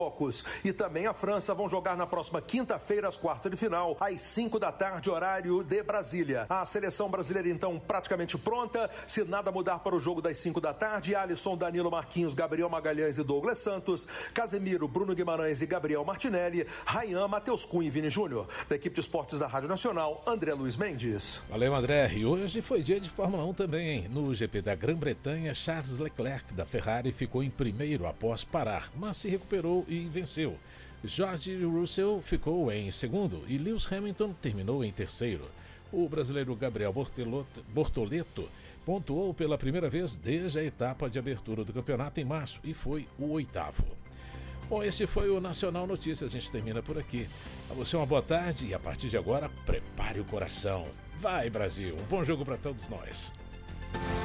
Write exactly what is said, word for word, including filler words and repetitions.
E também a França vão jogar na próxima quinta-feira as quartas de final, às cinco da tarde, horário de Brasília. A seleção brasileira, então, praticamente pronta. Se nada mudar para o jogo das cinco da tarde, Alisson, Danilo, Marquinhos, Gabriel Magalhães e Douglas Santos, Casemiro, Bruno Guimarães e Gabriel Martinelli, Ryan, Matheus Cunha e Vini Júnior. Da equipe de esportes da Rádio Nacional, André Luiz Mendes. Valeu, André. E hoje foi dia de Fórmula um também, hein? No G P da Grã-Bretanha, Charles Leclerc, da Ferrari, ficou em primeiro após parar, mas se recuperou e venceu. George Russell ficou em segundo e Lewis Hamilton terminou em terceiro. O brasileiro Gabriel Bortoleto pontuou pela primeira vez desde a etapa de abertura do campeonato em março e foi o oitavo. Bom, esse foi o Nacional Notícias, a gente termina por aqui. A você uma boa tarde e a partir de agora, prepare o coração. Vai, Brasil, um bom jogo para todos nós.